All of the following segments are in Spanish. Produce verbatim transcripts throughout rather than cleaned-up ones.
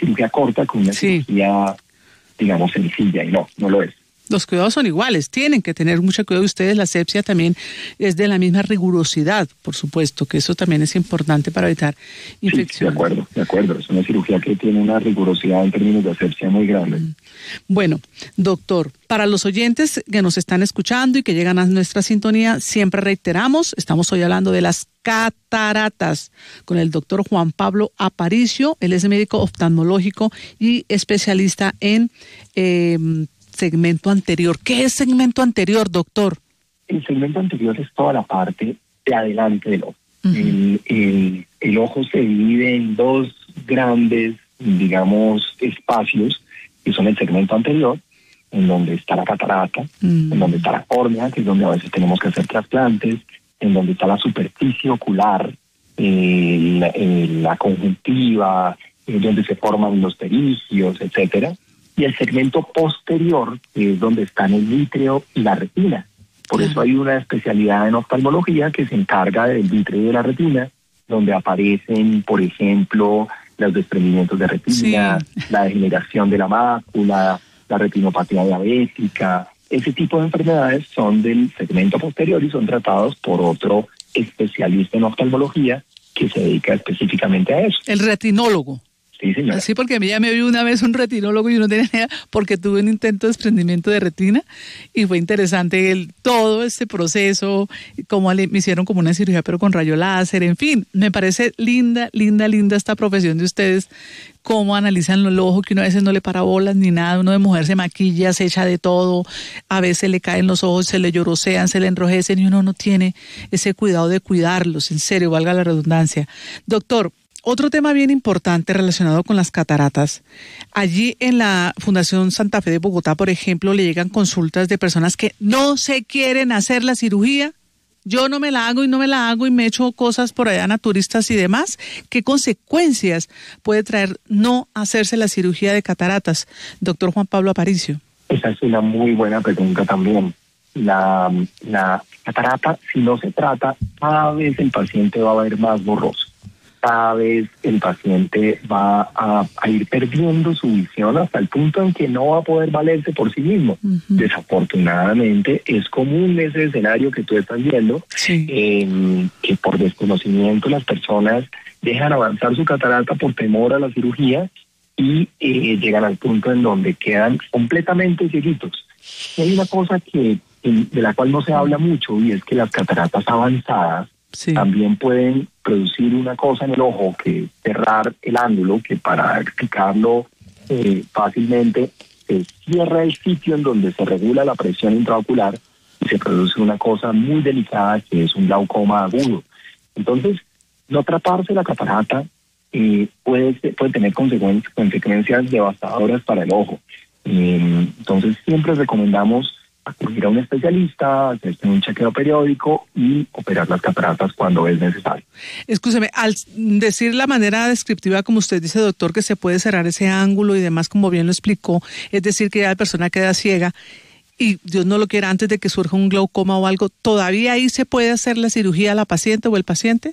cirugía corta con una sí. cirugía, digamos, sencilla, y no, no lo es. Los cuidados son iguales, tienen que tener mucho cuidado ustedes. La asepsia también es de la misma rigurosidad, por supuesto, que eso también es importante para evitar infecciones. Sí, de acuerdo, de acuerdo. Es una cirugía que tiene una rigurosidad en términos de asepsia muy grande. Bueno, doctor, para los oyentes que nos están escuchando y que llegan a nuestra sintonía, siempre reiteramos, estamos hoy hablando de las cataratas con el doctor Juan Pablo Aparicio. Él es médico oftalmológico y especialista en eh, segmento anterior. ¿Qué es segmento anterior, doctor? El segmento anterior es toda la parte de adelante del ojo. Uh-huh. el, el, el ojo se divide en dos grandes, digamos, espacios, que son el segmento anterior, en donde está la catarata, uh-huh. en donde está la córnea, que es donde a veces tenemos que hacer trasplantes, en donde está la superficie ocular, eh, la, eh, la conjuntiva, eh, donde se forman los perigios, etcétera. Y el segmento posterior, que es donde están el vítreo y la retina. Por eso hay una especialidad en oftalmología que se encarga del vítreo y de la retina, donde aparecen, por ejemplo, los desprendimientos de retina, sí. la degeneración de la mácula, la retinopatía diabética. Ese tipo de enfermedades son del segmento posterior y son tratados por otro especialista en oftalmología que se dedica específicamente a eso. El retinólogo. Sí, señora. Sí, porque a mí ya me vio una vez un retinólogo y yo no tenía idea porque tuve un intento de desprendimiento de retina y fue interesante el, todo este proceso, cómo le, me hicieron como una cirugía pero con rayo láser, en fin, me parece linda, linda, linda esta profesión de ustedes, cómo analizan el ojo, que uno a veces no le para bolas ni nada, uno de mujer se maquilla, se echa de todo, a veces le caen los ojos, se le llorosean, se le enrojecen y uno no tiene ese cuidado de cuidarlos, en serio, valga la redundancia. Doctor, otro tema bien importante relacionado con las cataratas. Allí en la Fundación Santa Fe de Bogotá, por ejemplo, le llegan consultas de personas que no se quieren hacer la cirugía. Yo no me la hago y no me la hago y me echo cosas por allá naturistas y demás. ¿Qué consecuencias puede traer no hacerse la cirugía de cataratas, doctor Juan Pablo Aparicio? Esa es una muy buena pregunta también. La, la catarata, si no se trata, cada vez el paciente va a ver más borroso. Cada vez el paciente va a, a ir perdiendo su visión hasta el punto en que no va a poder valerse por sí mismo. Uh-huh. Desafortunadamente es común ese escenario que tú estás viendo, sí. eh, que por desconocimiento las personas dejan avanzar su catarata por temor a la cirugía y eh, llegan al punto en donde quedan completamente cieguitos. Y hay una cosa que de la cual no se habla mucho y es que las cataratas avanzadas sí. también pueden producir una cosa en el ojo, que cerrar el ángulo, que para explicarlo eh, fácilmente, se cierra el sitio en donde se regula la presión intraocular y se produce una cosa muy delicada que es un glaucoma agudo. Entonces, no tratarse la catarata eh, puede, puede tener consecuencias, consecuencias devastadoras para el ojo. Eh, entonces, siempre recomendamos acudir a un especialista, hacerse un chequeo periódico y operar las cataratas cuando es necesario. Escúcheme, al decir la manera descriptiva, como usted dice, doctor, que se puede cerrar ese ángulo y demás, como bien lo explicó, es decir, que ya la persona queda ciega y Dios no lo quiera antes de que surja un glaucoma o algo, ¿todavía ahí se puede hacer la cirugía a la paciente o el paciente?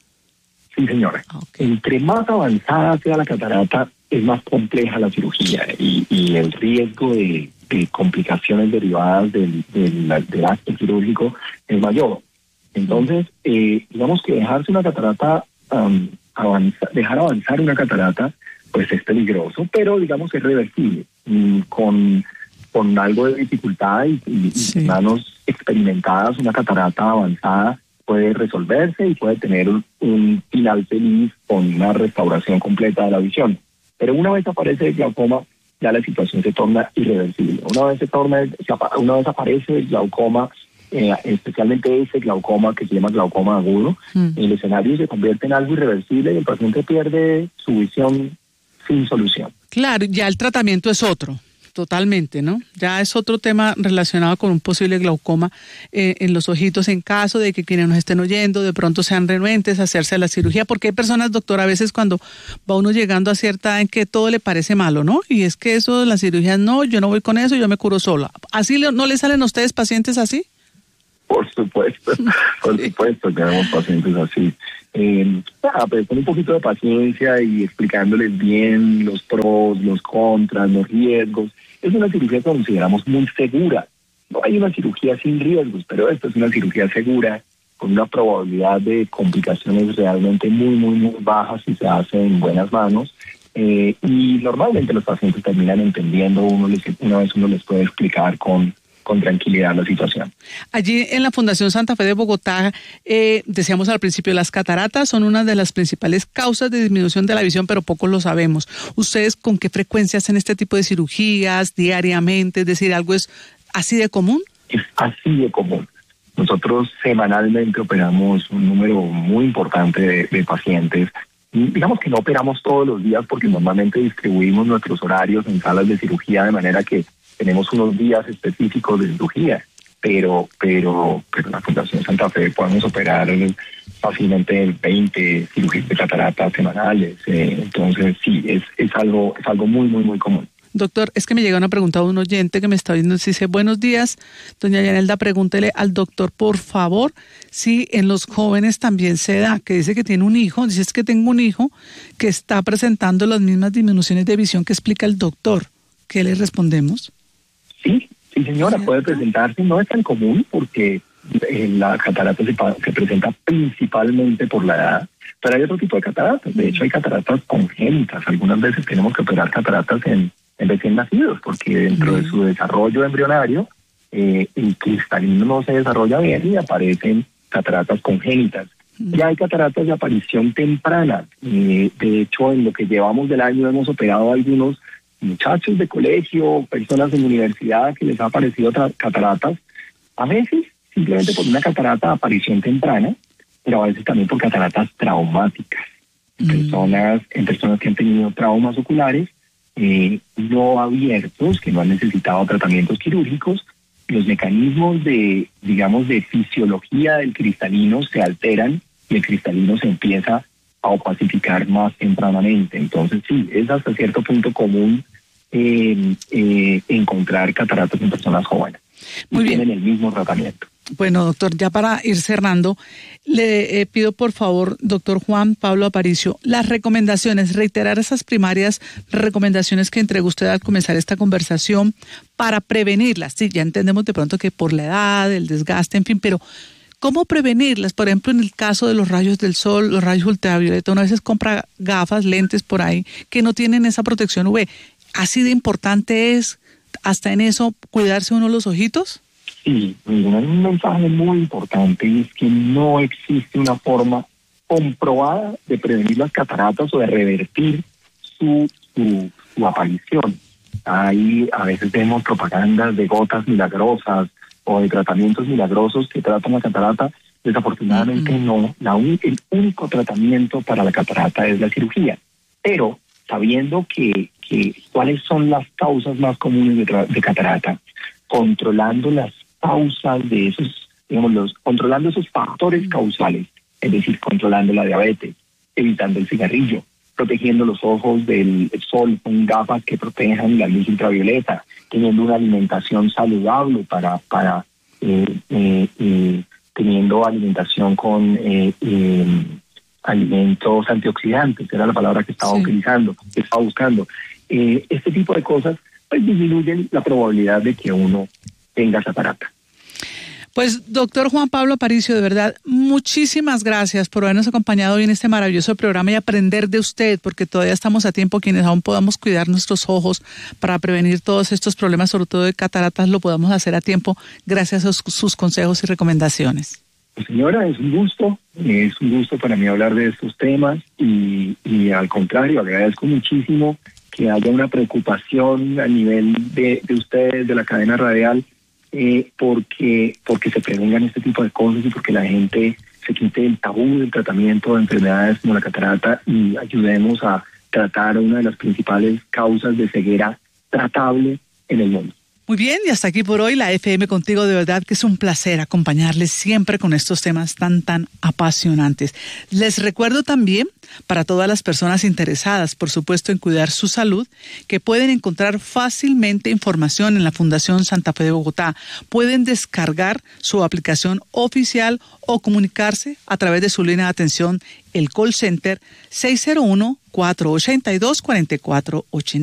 Sí, señora. Okay. Entre más avanzada sea la catarata, es más compleja la cirugía y, y el riesgo de de complicaciones derivadas del, del, del acto quirúrgico es mayor. Entonces, eh, digamos que dejarse una catarata, um, avanza, dejar avanzar una catarata, pues es peligroso, pero digamos que es reversible. Mm, con, con algo de dificultad y, y, sí. y manos experimentadas, una catarata avanzada puede resolverse y puede tener un, un final feliz con una restauración completa de la visión. Pero una vez aparece el glaucoma, ya la situación se torna irreversible. Una vez se torna, una vez aparece el glaucoma, eh, especialmente ese glaucoma que se llama glaucoma agudo, mm. el escenario se convierte en algo irreversible y el paciente pierde su visión sin solución. Claro, ya el tratamiento es otro. Totalmente, ¿no? Ya es otro tema relacionado con un posible glaucoma eh, en los ojitos en caso de que quienes nos estén oyendo de pronto sean renuentes a hacerse la cirugía, porque hay personas, doctor, a veces cuando va uno llegando a cierta edad en que todo le parece malo, ¿no? Y es que eso de las cirugías, no, yo no voy con eso, yo me curo sola. ¿Así le, no le salen a ustedes pacientes así? Por supuesto, por supuesto que tenemos pacientes así. Eh, ah, pero con un poquito de paciencia y explicándoles bien los pros, los contras, los riesgos. Es una cirugía que consideramos muy segura. No hay una cirugía sin riesgos, pero esta es una cirugía segura con una probabilidad de complicaciones realmente muy, muy, muy bajas si se hace en buenas manos. Eh, y normalmente los pacientes terminan entendiendo, uno les, una vez uno les puede explicar con con tranquilidad la situación. Allí en la Fundación Santa Fe de Bogotá, eh, decíamos al principio, las cataratas son una de las principales causas de disminución de la visión, pero pocos lo sabemos. ¿Ustedes con qué frecuencia hacen este tipo de cirugías diariamente? Es decir, ¿algo es así de común? Es así de común. Nosotros semanalmente operamos un número muy importante de, de pacientes. Digamos que no operamos todos los días porque normalmente distribuimos nuestros horarios en salas de cirugía de manera que tenemos unos días específicos de cirugía, pero pero pero en la Fundación Santa Fe podemos operar fácilmente veinte cirugías de cataratas semanales. Eh, entonces sí, es es algo es algo muy, muy, muy común. Doctor, es que me llega una pregunta de un oyente que me está viendo, dice, buenos días, doña Yanelda, pregúntele al doctor, por favor, si en los jóvenes también se da, que dice que tiene un hijo, dice es que tengo un hijo que está presentando las mismas disminuciones de visión que explica el doctor. ¿Qué le respondemos? Sí, sí señora, puede presentarse, no es tan común porque eh, la catarata se, se presenta principalmente por la edad, pero hay otro tipo de cataratas, de hecho hay cataratas congénitas, algunas veces tenemos que operar cataratas en, en recién nacidos porque dentro de su desarrollo embrionario eh, el cristalino no se desarrolla bien y aparecen cataratas congénitas. Ya hay cataratas de aparición temprana, eh, de hecho en lo que llevamos del año hemos operado algunos muchachos de colegio, personas en universidad que les ha aparecido cataratas, a veces simplemente por una catarata de aparición temprana, pero a veces también por cataratas traumáticas. Mm. Personas, en personas que han tenido traumas oculares eh, no abiertos, que no han necesitado tratamientos quirúrgicos, los mecanismos de, digamos, de fisiología del cristalino se alteran y el cristalino se empieza a opacificar más tempranamente. Entonces sí, es hasta cierto punto común eh, eh, encontrar cataratas en personas jóvenes. Muy y bien. Tienen el mismo tratamiento. Bueno, doctor, ya para ir cerrando, le eh, pido por favor, doctor Juan Pablo Aparicio, las recomendaciones, reiterar esas primarias recomendaciones que entregó usted al comenzar esta conversación para prevenirlas. Sí, ya entendemos de pronto que por la edad, el desgaste, en fin, pero ¿cómo prevenirlas? Por ejemplo, en el caso de los rayos del sol, los rayos ultravioleta, uno a veces compra gafas, lentes por ahí que no tienen esa protección U V. ¿Así de importante es, hasta en eso, cuidarse uno los ojitos? Sí, un mensaje muy importante y es que no existe una forma comprobada de prevenir las cataratas o de revertir su, su, su aparición. Ahí a veces vemos propagandas de gotas milagrosas o de tratamientos milagrosos que tratan la catarata. Desafortunadamente uh-huh. no. La un, el único tratamiento para la catarata es la cirugía. Pero sabiendo que, que cuáles son las causas más comunes de, tra- de catarata, controlando las causas de esos, digamos, los, controlando esos factores causales, es decir, controlando la diabetes, evitando el cigarrillo, protegiendo los ojos del sol con gafas que protejan la luz ultravioleta, teniendo una alimentación saludable para, para eh, eh, eh, teniendo alimentación con eh, eh, alimentos antioxidantes, era la palabra que estaba sí. utilizando, que estaba buscando. Eh, este tipo de cosas pues disminuyen la probabilidad de que uno tenga catarata. Pues doctor Juan Pablo Aparicio, de verdad, muchísimas gracias por habernos acompañado hoy en este maravilloso programa y aprender de usted, porque todavía estamos a tiempo, quienes aún podamos cuidar nuestros ojos para prevenir todos estos problemas, sobre todo de cataratas, lo podamos hacer a tiempo gracias a sus, sus consejos y recomendaciones. Pues señora, es un gusto, es un gusto para mí hablar de estos temas y, y al contrario, agradezco muchísimo que haya una preocupación a nivel de, de ustedes, de la cadena radial, eh, porque porque se prevengan este tipo de cosas y porque la gente se quite el tabú del tratamiento de enfermedades como la catarata y ayudemos a tratar una de las principales causas de ceguera tratable en el mundo. Muy Muy bien, y hasta aquí por hoy la F M Contigo. De verdad que es un placer acompañarles siempre con estos temas tan, tan apasionantes. Les recuerdo también, para todas las personas interesadas, por supuesto, en cuidar su salud, que pueden encontrar fácilmente información en la Fundación Santa Fe de Bogotá. Pueden descargar su aplicación oficial o comunicarse a través de su línea de atención, el call center seis cero uno, cuatro ocho dos, cuatro cuatro ocho.